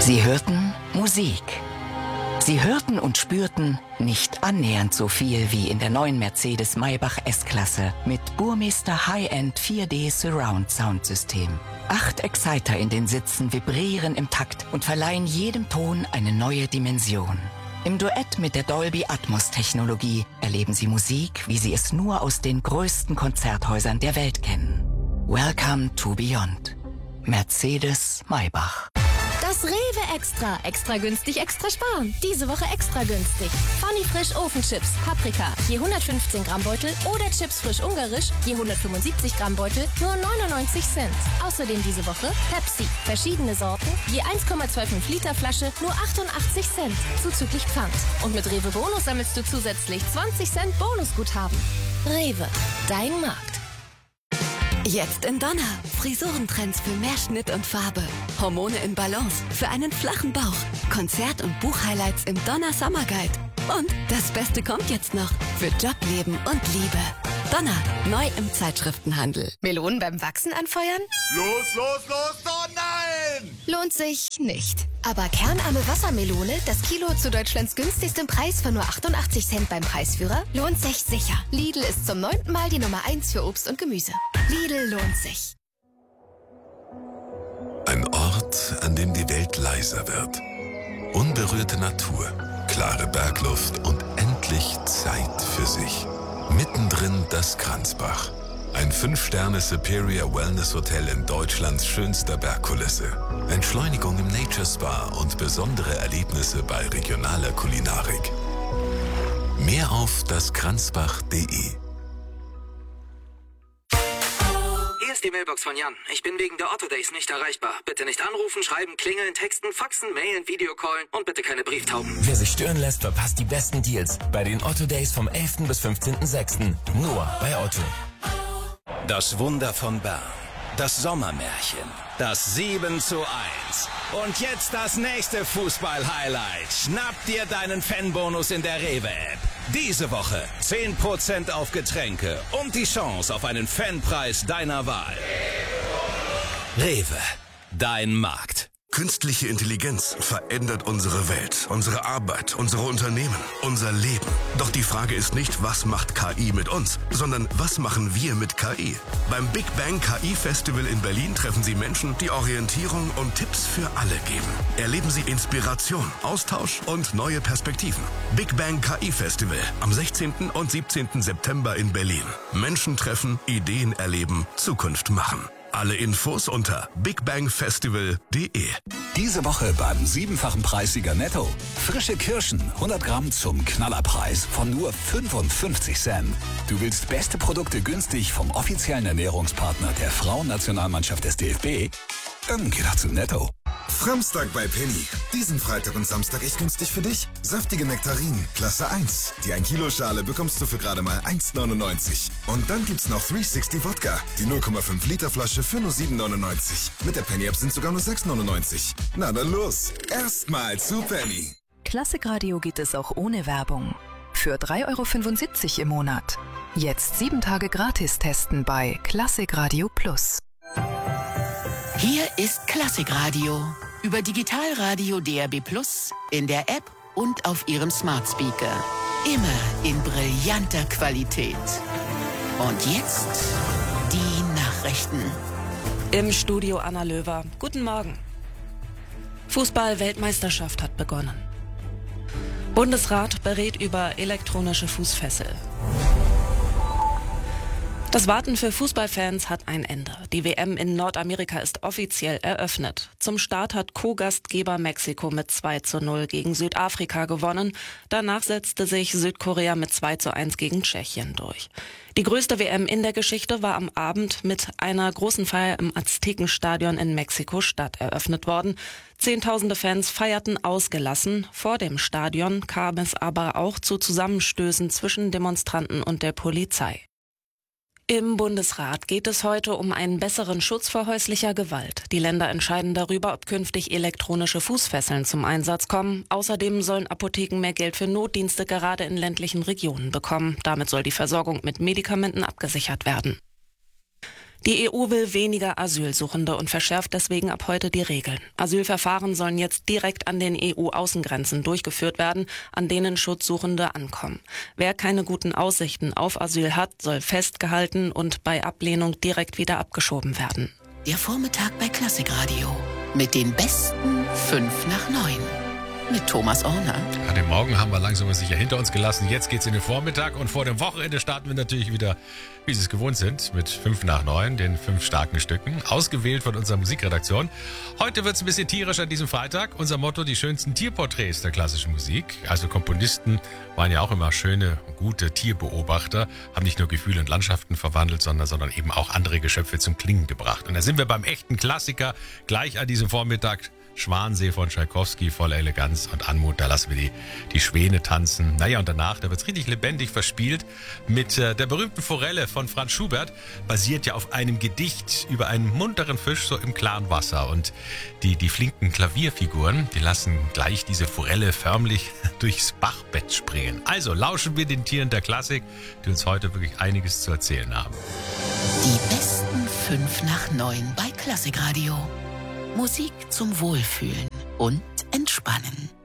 Sie hörten Musik. Sie hörten und spürten nicht annähernd so viel wie in der neuen Mercedes-Maybach S-Klasse mit Burmester High-End 4D Surround Soundsystem. 8 Exciter in den Sitzen vibrieren im Takt und verleihen jedem Ton eine neue Dimension. Im Duett mit der Dolby Atmos Technologie erleben Sie Musik, wie Sie es nur aus den größten Konzerthäusern der Welt kennen. Welcome to Beyond. Mercedes-Maybach. Das Rewe Extra. Extra günstig, extra sparen. Diese Woche extra günstig. Funny Frisch Ofenchips, Paprika, je 115 Gramm Beutel oder Chips frisch ungarisch, je 175 Gramm Beutel, nur 99 Cent. Außerdem diese Woche Pepsi, verschiedene Sorten, je 1,25 Liter Flasche, nur 88 Cent, zuzüglich Pfand. Und mit Rewe Bonus sammelst du zusätzlich 20 Cent Bonusguthaben. Rewe, dein Markt. Jetzt in Donner. Frisurentrends für mehr Schnitt und Farbe. Hormone in Balance für einen flachen Bauch. Konzert- und Buchhighlights im Donner Summer Guide. Und das Beste kommt jetzt noch für Job, Leben und Liebe. Donner, neu im Zeitschriftenhandel. Melonen beim Wachsen anfeuern? Los, oh nein! Lohnt sich nicht. Aber kernarme Wassermelone, das Kilo zu Deutschlands günstigstem Preis von nur 88 Cent beim Preisführer, lohnt sich sicher. Lidl ist zum 9. Mal die Nummer 1 für Obst und Gemüse. Lidl lohnt sich. Ein Ort, an dem die Welt leiser wird. Unberührte Natur, klare Bergluft und endlich Zeit für sich. Mittendrin das Kranzbach. Ein 5-Sterne Superior Wellness Hotel in Deutschlands schönster Bergkulisse. Entschleunigung im Nature Spa und besondere Erlebnisse bei regionaler Kulinarik. Mehr auf daskranzbach.de. Hier ist die Mailbox von Jan. Ich bin wegen der Otto Days nicht erreichbar. Bitte nicht anrufen, schreiben, klingeln, texten, faxen, mailen, Videocallen und bitte keine Brieftauben. Wer sich stören lässt, verpasst die besten Deals bei den Otto Days vom 11. bis 15.06. Nur bei Otto. Das Wunder von Bern. Das Sommermärchen. Das 7:1. Und jetzt das nächste Fußball-Highlight. Schnapp dir deinen Fanbonus in der Rewe-App. Diese Woche 10% auf Getränke und die Chance auf einen Fanpreis deiner Wahl. Rewe, dein Markt. Künstliche Intelligenz verändert unsere Welt, unsere Arbeit, unsere Unternehmen, unser Leben. Doch die Frage ist nicht, was macht KI mit uns, sondern was machen wir mit KI? Beim Big Bang KI Festival in Berlin treffen Sie Menschen, die Orientierung und Tipps für alle geben. Erleben Sie Inspiration, Austausch und neue Perspektiven. Big Bang KI Festival am 16. und 17. September in Berlin. Menschen treffen, Ideen erleben, Zukunft machen. Alle Infos unter bigbangfestival.de. Diese Woche beim 7-fachen Preissieger Netto. Frische Kirschen, 100 Gramm zum Knallerpreis von nur 55 Cent. Du willst beste Produkte günstig vom offiziellen Ernährungspartner der Frauennationalmannschaft des DFB? Dann geh doch zu Netto. Samstag bei Penny. Diesen Freitag und Samstag echt günstig für dich. Saftige Nektarinen, Klasse 1. Die 1 Kilo Schale bekommst du für gerade mal 1,99. Und dann gibt's noch 360 Wodka. Die 0,5 Liter Flasche für nur 7,99. Mit der Penny App sind sogar nur 6,99. Na dann los. Erstmal zu Penny. Klassikradio geht es auch ohne Werbung. Für 3,75 € im Monat. Jetzt 7 Tage gratis testen bei Klassikradio Plus. Hier ist Klassikradio über Digitalradio DAB+, in der App und auf Ihrem Smart Speaker. Immer in brillanter Qualität. Und jetzt die Nachrichten. Im Studio Anna Löwer. Guten Morgen. Fußball-Weltmeisterschaft hat begonnen. Bundesrat berät über elektronische Fußfessel. Das Warten für Fußballfans hat ein Ende. Die WM in Nordamerika ist offiziell eröffnet. Zum Start hat Co-Gastgeber Mexiko mit 2:0 gegen Südafrika gewonnen. Danach setzte sich Südkorea mit 2:1 gegen Tschechien durch. Die größte WM in der Geschichte war am Abend mit einer großen Feier im Aztekenstadion in Mexiko-Stadt eröffnet worden. Zehntausende Fans feierten ausgelassen. Vor dem Stadion kam es aber auch zu Zusammenstößen zwischen Demonstranten und der Polizei. Im Bundesrat geht es heute um einen besseren Schutz vor häuslicher Gewalt. Die Länder entscheiden darüber, ob künftig elektronische Fußfesseln zum Einsatz kommen. Außerdem sollen Apotheken mehr Geld für Notdienste gerade in ländlichen Regionen bekommen. Damit soll die Versorgung mit Medikamenten abgesichert werden. Die EU will weniger Asylsuchende und verschärft deswegen ab heute die Regeln. Asylverfahren sollen jetzt direkt an den EU-Außengrenzen durchgeführt werden, an denen Schutzsuchende ankommen. Wer keine guten Aussichten auf Asyl hat, soll festgehalten und bei Ablehnung direkt wieder abgeschoben werden. Der Vormittag bei Klassikradio mit den besten 5 nach 9. Mit Thomas Orner. Ja, den Morgen haben wir langsam aber sicher hinter uns gelassen. Jetzt geht's in den Vormittag und vor dem Wochenende starten wir natürlich wieder, wie Sie es gewohnt sind, mit 5 nach 9, den 5 starken Stücken, ausgewählt von unserer Musikredaktion. Heute wird's ein bisschen tierisch an diesem Freitag. Unser Motto, die schönsten Tierporträts der klassischen Musik. Also Komponisten waren ja auch immer schöne, gute Tierbeobachter, haben nicht nur Gefühle und Landschaften verwandelt, sondern eben auch andere Geschöpfe zum Klingen gebracht. Und da sind wir beim echten Klassiker gleich an diesem Vormittag. Schwansee von Tschaikowski, voller Eleganz und Anmut. Da lassen wir die Schwäne tanzen. Naja, und danach, da wird's richtig lebendig verspielt mit der berühmten Forelle von Franz Schubert. Basiert ja auf einem Gedicht über einen munteren Fisch so im klaren Wasser. Und die flinken Klavierfiguren, die lassen gleich diese Forelle förmlich durchs Bachbett springen. Also lauschen wir den Tieren der Klassik, die uns heute wirklich einiges zu erzählen haben. Die besten 5 nach 9 bei Klassikradio. Musik zum Wohlfühlen und Entspannen.